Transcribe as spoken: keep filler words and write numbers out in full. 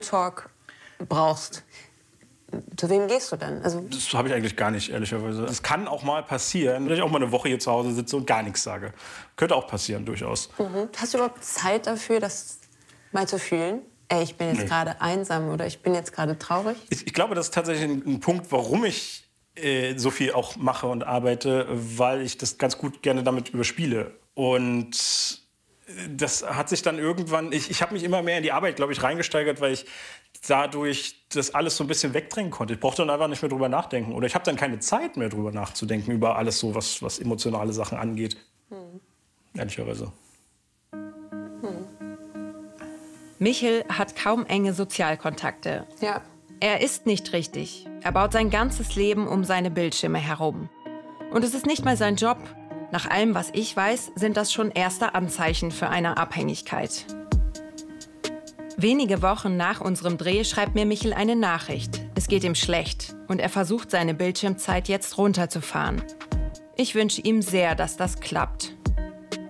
Talk brauchst, zu wem gehst du dann? Also das habe ich eigentlich gar nicht, ehrlicherweise. Es kann auch mal passieren, dass ich auch mal eine Woche hier zu Hause sitze und gar nichts sage. Könnte auch passieren, durchaus. Mhm. Hast du überhaupt Zeit dafür, das mal zu fühlen? Ey, ich bin jetzt nee. gerade einsam oder ich bin jetzt gerade traurig? Ich, ich glaube, das ist tatsächlich ein, ein Punkt, warum ich äh, so viel auch mache und arbeite, weil ich das ganz gut gerne damit überspiele. Und das hat sich dann irgendwann, ich, ich habe mich immer mehr in die Arbeit, glaube ich, reingesteigert, weil ich dadurch das alles so ein bisschen wegdrängen konnte. Ich brauchte dann einfach nicht mehr drüber nachdenken. Oder ich habe dann keine Zeit mehr drüber nachzudenken, über alles so, was, was emotionale Sachen angeht. Hm. Ehrlicherweise. Hm. Michel hat kaum enge Sozialkontakte. Ja. Er ist nicht richtig. Er baut sein ganzes Leben um seine Bildschirme herum. Und es ist nicht mal sein Job. Nach allem, was ich weiß, sind das schon erste Anzeichen für eine Abhängigkeit. Wenige Wochen nach unserem Dreh schreibt mir Michel eine Nachricht. Es geht ihm schlecht und er versucht, seine Bildschirmzeit jetzt runterzufahren. Ich wünsche ihm sehr, dass das klappt.